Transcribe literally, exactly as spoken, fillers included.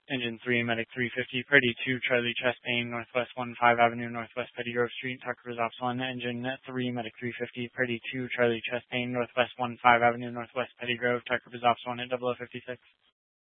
Engine three, Medic three fifty, Purdy two, Charlie Chastain, Northwest one five Avenue, Northwest Petty Grove Street, Tucker Ops one, Engine three, Medic three fifty, Purdy two, Charlie Chastain, Northwest one five Avenue, Northwest Petty Grove, Tucker Ops one at double oh fifty-six.